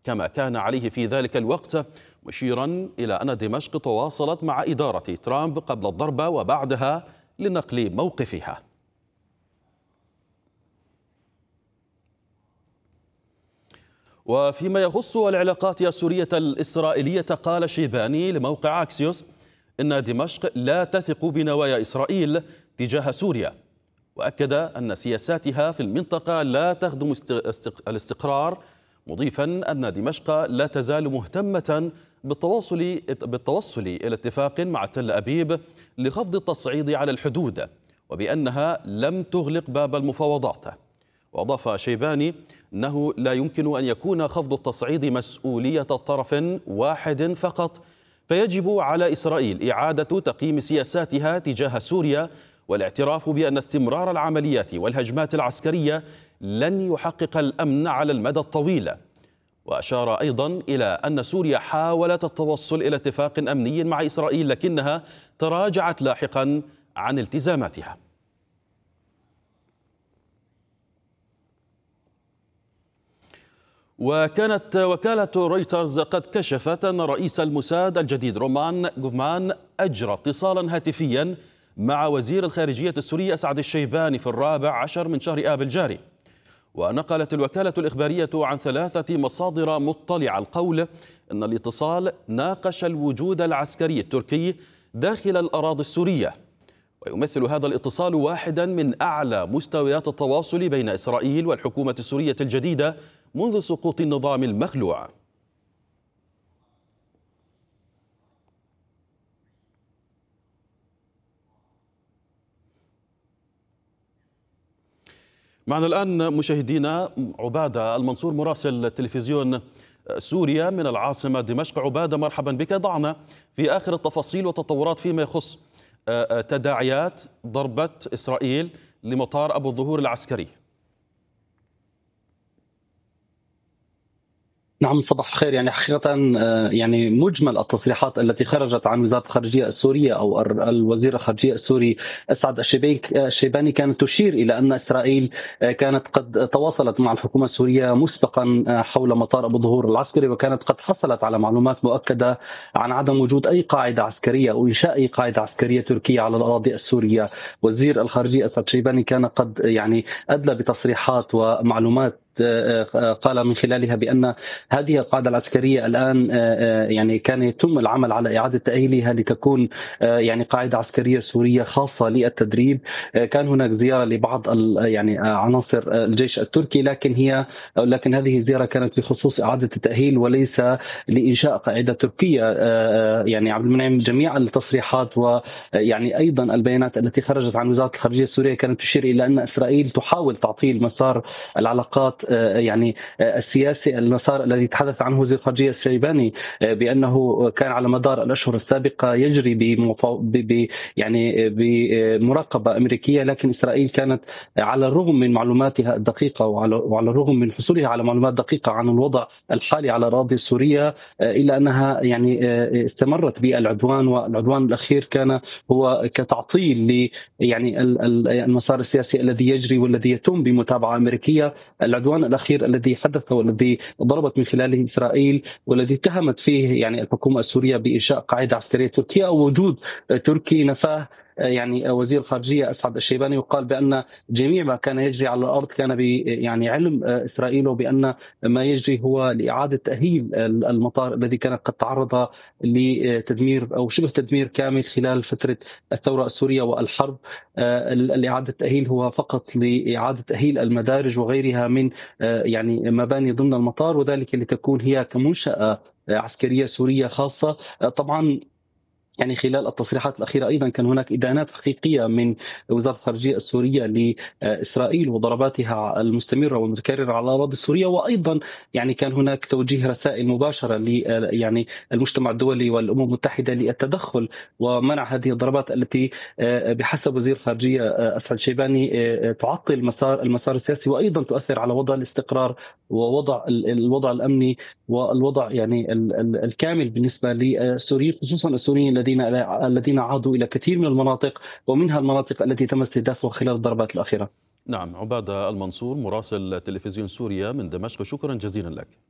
كما كان عليه في ذلك الوقت، مشيرا إلى أن دمشق تواصلت مع إدارة ترامب قبل الضربة وبعدها لنقل موقفها. وفيما يخص العلاقات السورية الإسرائيلية، قال شيباني لموقع أكسيوس إن دمشق لا تثق بنوايا إسرائيل تجاه سوريا، وأكد أن سياساتها في المنطقة لا تخدم الاستقرار، مضيفا أن دمشق لا تزال مهتمة بالتوصل إلى اتفاق مع تل أبيب لخفض التصعيد على الحدود، وبأنها لم تغلق باب المفاوضات. وأضاف شيباني أنه لا يمكن أن يكون خفض التصعيد مسؤولية طرف واحد فقط، فيجب على إسرائيل إعادة تقييم سياساتها تجاه سوريا والاعتراف بأن استمرار العمليات والهجمات العسكرية لن يحقق الأمن على المدى الطويل. وأشار أيضا إلى أن سوريا حاولت التوصل إلى اتفاق أمني مع إسرائيل لكنها تراجعت لاحقا عن التزاماتها. وكانت وكالة رويترز قد كشفت أن رئيس الموساد الجديد رومان غوفمان أجرى اتصالا هاتفيا مع وزير الخارجية السوري أسعد الشيباني في 14 من شهر آب الجاري. ونقلت الوكالة الإخبارية عن 3 مصادر مطلعة القول أن الاتصال ناقش الوجود العسكري التركي داخل الأراضي السورية، ويمثل هذا الاتصال واحدا من أعلى مستويات التواصل بين إسرائيل والحكومة السورية الجديدة منذ سقوط النظام المخلوع. معنا الآن مشاهدينا عبادة المنصور مراسل تلفزيون سوريا من العاصمة دمشق. عبادة، مرحبا بك. ضعنا في آخر التفاصيل والتطورات فيما يخص تداعيات ضربة إسرائيل لمطار أبو الظهور العسكري. نعم، صباح الخير. يعني حقيقة يعني مجمل التصريحات التي خرجت عن وزارة الخارجية السورية أو الوزير الخارجية السوري أسعد الشيباني كانت تشير إلى أن إسرائيل كانت قد تواصلت مع الحكومة السورية مسبقا حول مطار أبو الظهور العسكري، وكانت قد حصلت على معلومات مؤكدة عن عدم وجود أي قاعدة عسكرية أو إنشاء أي قاعدة عسكرية تركية على الأراضي السورية. وزير الخارجية أسعد الشيباني كان قد يعني أدلى بتصريحات ومعلومات قال من خلالها بأن هذه القاعدة العسكرية الآن يعني كان يتم العمل على إعادة تأهيلها لتكون يعني قاعدة عسكرية سورية خاصة للتدريب. كان هناك زيارة لبعض يعني عناصر الجيش التركي، لكن هذه الزيارة كانت بخصوص إعادة التأهيل وليس لإنشاء قاعدة تركية. يعني عبد المنعم، جميع التصريحات ويعني أيضا البيانات التي خرجت عن وزارة الخارجية السورية كانت تشير إلى أن إسرائيل تحاول تعطيل مسار العلاقات يعني السياسي، المسار الذي تحدث عنه وزير الخارجية الشيباني بأنه كان على مدار الأشهر السابقة يجري يعني بمراقبة أمريكية، لكن إسرائيل كانت على الرغم من معلوماتها الدقيقة وعلى الرغم من حصولها على معلومات دقيقة عن الوضع الحالي على الأراضي السورية إلا أنها يعني استمرت بالعدوان، والعدوان الأخير كان هو كتعطيل يعني المسار السياسي الذي يجري والذي يتم بمتابعة أمريكية. العدوان الأخير الذي حدث والذي ضربت من خلاله إسرائيل والذي اتهمت فيه يعني الحكومة السورية بإنشاء قاعدة عسكرية تركية أو وجود تركي، نفاه يعني وزير الخارجية أسعد الشيباني، وقال بأن جميع ما كان يجري على الأرض كان يعني علم إسرائيل، وبأن ما يجري هو لإعادة تأهيل المطار الذي كان قد تعرض لتدمير أو شبه تدمير كامل خلال فترة الثورة السورية والحرب. الإعادة التأهيل هو فقط لإعادة تأهيل المدارج وغيرها من يعني مباني ضمن المطار، وذلك لتكون هي كمنشأة عسكرية سورية خاصة. طبعا يعني خلال التصريحات الأخيرة أيضا كان هناك إدانات حقيقية من وزارة الخارجية السورية لإسرائيل وضرباتها المستمرة والمتكررة على الأراضي السورية، وأيضا يعني كان هناك توجيه رسائل مباشرة يعني المجتمع الدولي والأمم المتحدة للتدخل ومنع هذه الضربات التي بحسب وزير الخارجية أسعد الشيباني تعطل المسار السياسي، وأيضا تؤثر على وضع الاستقرار ووضع الوضع الأمني والوضع يعني الكامل بالنسبة للسوريين، خصوصا السوريين الذين عادوا إلى كثير من المناطق ومنها المناطق التي تم استهدافها خلال الضربات الأخيرة. نعم، عبادة المنصور مراسل تلفزيون سوريا من دمشق، شكرا جزيلا لك.